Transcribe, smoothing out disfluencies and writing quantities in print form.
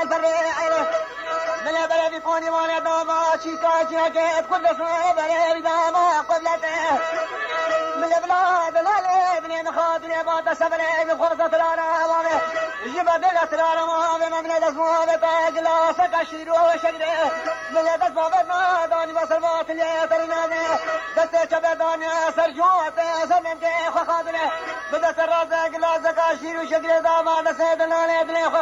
فريعه من بلد كوني وانا داما شيكا كيف كل اسمه بلد داما قبلته من البلاد لا ابن خاطر بات سبله بفرصه الارامه جبد الاسرار من الاسماء تاجلا سكشير وشجره من الاسباب داني وسربات ليترنا دست شبدان سرجوت سمم خاطره بدت الراس جلا سكشير وشجره داما سيدنا لابن